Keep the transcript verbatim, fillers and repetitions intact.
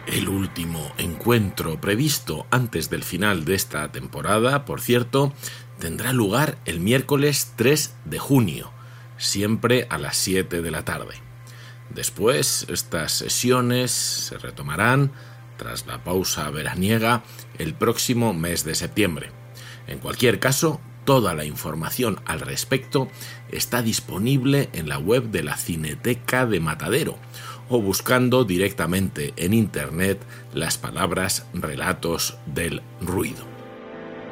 El último encuentro previsto antes del final de esta temporada, por cierto, tendrá lugar el miércoles tres de junio, siempre a las siete de la tarde. Después, estas sesiones se retomarán, tras la pausa veraniega, el próximo mes de septiembre. En cualquier caso, toda la información al respecto está disponible en la web de la Cineteca de Matadero o buscando directamente en internet las palabras Relatos del Ruido.